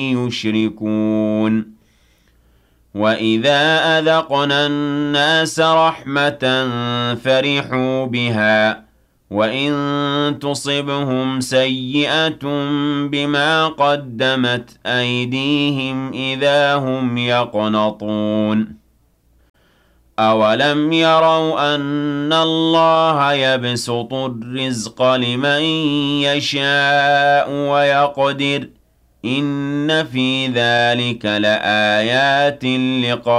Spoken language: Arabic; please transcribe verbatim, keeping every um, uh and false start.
يشركون وَإِذَا أَذَقْنَا النَّاسَ رَحْمَةً فَرِحُوا بِهَا وَإِن تُصِبْهُمْ سَيِّئَةٌ بِمَا قَدَّمَتْ أَيْدِيهِمْ إِذَا هُمْ يَقْنَطُونَ أَوَلَمْ يَرَوْا أَنَّ اللَّهَ يَبْسُطُ الرِّزْقَ لِمَن يَشَاءُ وَيَقْدِرُ ۚ إِنَّ فِي ذَٰلِكَ لَآيَاتٍ لِّقَوْمٍ